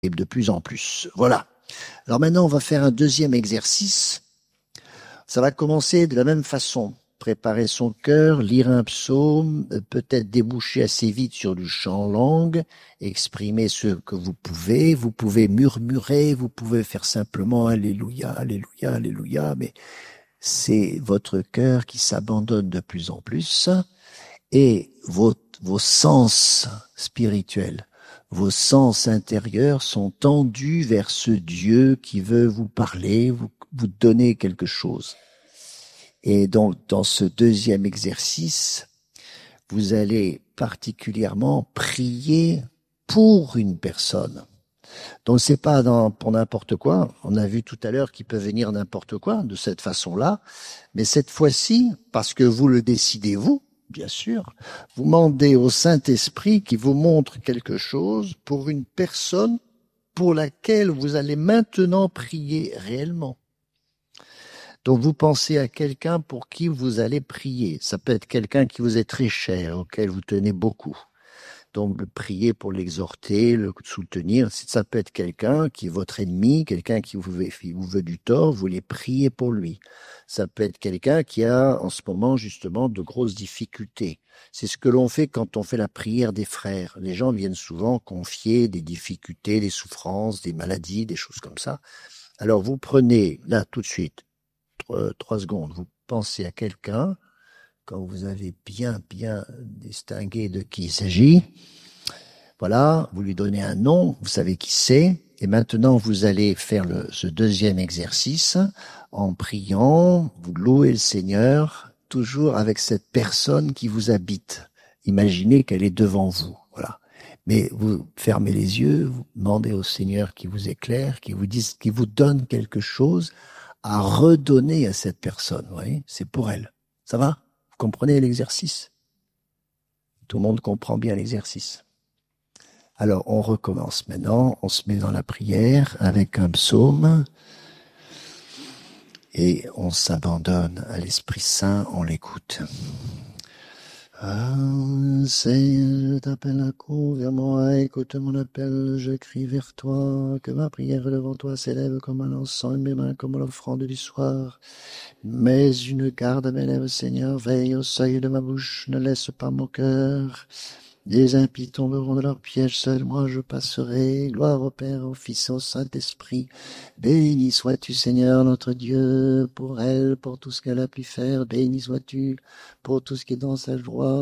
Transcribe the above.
et de plus en plus. Voilà. Alors maintenant, on va faire un deuxième exercice. Ça va commencer de la même façon. Préparer son cœur, lire un psaume, peut-être déboucher assez vite sur du chant en langue, exprimer ce que vous pouvez murmurer, vous pouvez faire simplement Alléluia, Alléluia, Alléluia, mais c'est votre cœur qui s'abandonne de plus en plus et vos sens spirituels, vos sens intérieurs sont tendus vers ce Dieu qui veut vous parler, vous donner quelque chose. Et donc, dans ce deuxième exercice, vous allez particulièrement prier pour une personne. Donc, c'est pas pour n'importe quoi. On a vu tout à l'heure qu'il peut venir n'importe quoi de cette façon-là. Mais cette fois-ci, parce que vous le décidez vous, bien sûr, vous demandez au Saint-Esprit qui vous montre quelque chose pour une personne pour laquelle vous allez maintenant prier réellement. Donc vous pensez à quelqu'un pour qui vous allez prier. Ça peut être quelqu'un qui vous est très cher, auquel vous tenez beaucoup. Donc prier pour l'exhorter, le soutenir. Ça peut être quelqu'un qui est votre ennemi, quelqu'un qui vous veut du tort, vous voulez prier pour lui. Ça peut être quelqu'un qui a en ce moment justement de grosses difficultés. C'est ce que l'on fait quand on fait la prière des frères. Les gens viennent souvent confier des difficultés, des souffrances, des maladies, des choses comme ça. Alors vous prenez là tout de suite 3 secondes, vous pensez à quelqu'un, quand vous avez bien distingué de qui il s'agit, voilà, vous lui donnez un nom, vous savez qui c'est, et maintenant vous allez faire ce deuxième exercice en priant, vous louez le Seigneur, toujours avec cette personne qui vous habite. Imaginez qu'elle est devant vous, voilà. Mais vous fermez les yeux, vous demandez au Seigneur qui vous éclaire, qui vous donne quelque chose à redonner à cette personne. Vous voyez, c'est pour elle. Ça va? Vous comprenez l'exercice? Tout le monde comprend bien l'exercice. Alors, on recommence maintenant. On se met dans la prière avec un psaume et on s'abandonne à l'Esprit Saint, on l'écoute. Ah, Seigneur, je t'appelle à court vers moi, écoute mon appel, je crie vers toi, que ma prière devant toi s'élève comme un encens et mes mains comme l'offrande du soir. Mais une garde à mes lèvres, Seigneur, veille au seuil de ma bouche, ne laisse pas mon cœur. Les impies tomberont de leur piège, seul moi je passerai. Gloire au Père, au Fils, au Saint-Esprit. Béni sois-tu, Seigneur, notre Dieu, pour elle, pour tout ce qu'elle a pu faire. Béni sois-tu pour tout ce qui est dans sa joie.